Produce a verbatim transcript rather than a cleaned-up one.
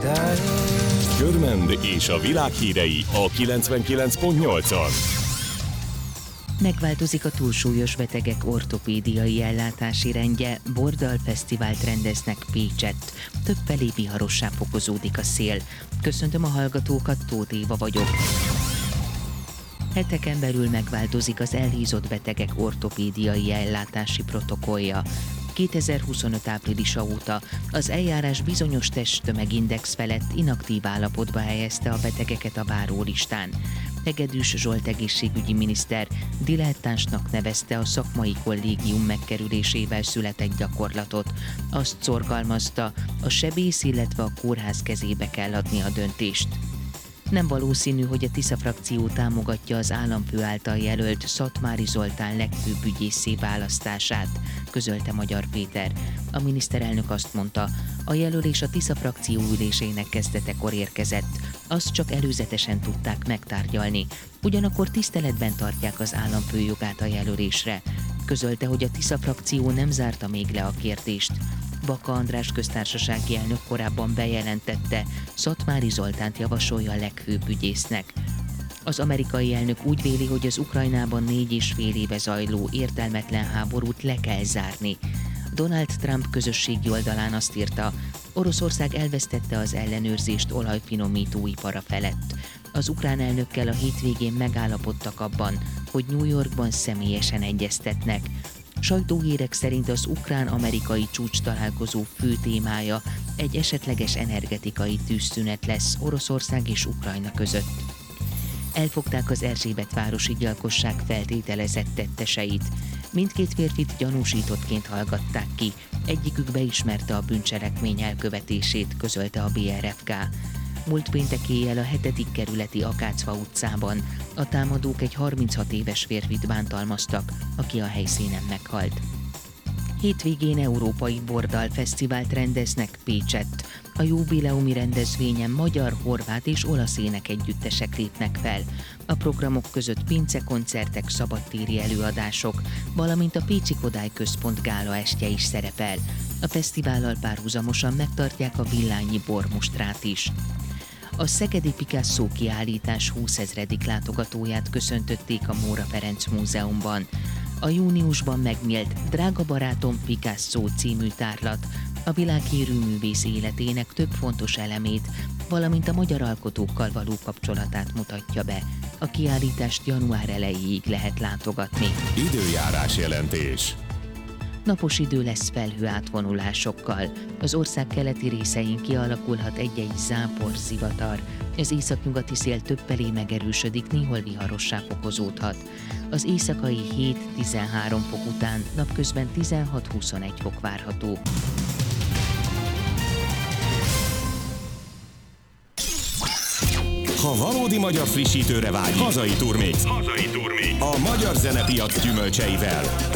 Körmend és a világ hírei a kilencvenkilenc pont nyolcon. Megváltozik a túlsúlyos betegek ortopédiai ellátási rendje, Bordal Fesztivált rendeznek Pécsett. Többfelé viharossá fokozódik a szél. Köszöntöm a hallgatókat, Tóth Éva vagyok. Heteken belül megváltozik az elhízott betegek ortopédiai ellátási protokollja. kétezer-huszonöt áprilisa óta az eljárás bizonyos testtömegindex felett inaktív állapotba helyezte a betegeket a várólistán. Hegedűs Zsolt egészségügyi miniszter dilettánsnak nevezte a szakmai kollégium megkerülésével született gyakorlatot. Azt szorgalmazta, a sebész, illetve a kórház kezébe kell adni a döntést. Nem valószínű, hogy a Tisza frakció támogatja az államfő által jelölt Szatmári Zoltán legfőbb ügyészé választását, közölte Magyar Péter. A miniszterelnök azt mondta, a jelölés a Tisza frakció ülésének kezdetekor érkezett, azt csak előzetesen tudták megtárgyalni, ugyanakkor tiszteletben tartják az államfő jogát a jelölésre. Közölte, hogy a Tisza frakció nem zárta még le a kérdést. Baka András köztársasági elnök korábban bejelentette, Szatmári Zoltánt javasolja a legfőbb ügyésznek. Az amerikai elnök úgy véli, hogy az Ukrajnában négy és fél éve zajló értelmetlen háborút le kell zárni. Donald Trump közösségi oldalán azt írta, Oroszország elvesztette az ellenőrzést olajfinomító ipara felett. Az ukrán elnökkel a hétvégén megállapodtak abban, hogy New Yorkban személyesen egyeztetnek. Sajtóhírek szerint az ukrán-amerikai csúcs találkozó fő témája egy esetleges energetikai tűzszünet lesz Oroszország és Ukrajna között. Elfogták az Erzsébetvárosi gyilkosság feltételezett tetteseit. Mindkét férfit gyanúsítottként hallgatták ki, egyikük beismerte a bűncselekmény elkövetését, közölte a bé er ef ká. Múlt péntek éjjel a hetedik kerületi Akácfa utcában a támadók egy harminchat éves férfit bántalmaztak, aki a helyszínen meghalt. Hétvégén Európai Bordal Fesztivált rendeznek Pécsett. A jubileumi rendezvényen magyar, horvát és olasz énekegyüttesek lépnek fel. A programok között pincekoncertek, szabadtéri előadások, valamint a Pécsi Kodály Központ gála estje is szerepel. A fesztivállal párhuzamosan megtartják a Villányi bormustrát is. A szegedi Picasso kiállítás húszezredik látogatóját köszöntötték a Móra Ferenc Múzeumban. A júniusban megnyílt Drága barátom Picasso című tárlat a világhírű művész életének több fontos elemét, valamint a magyar alkotókkal való kapcsolatát mutatja be. A kiállítást január elejéig lehet látogatni. Időjárás jelentés. Napos idő lesz felhő átvonulásokkal. Az ország keleti részein kialakulhat egy-egy zápor, zivatar. Az északnyugati szél többfelé megerősödik, néhol viharossá fokozódhat. Az éjszakai hét-tizenhárom fok után napközben tizenhat-huszonegy fok várható. Ha valódi magyar frissítőre vágy, hazai Turmix. Hazai Turmix. A magyar zenepiac gyümölcseivel.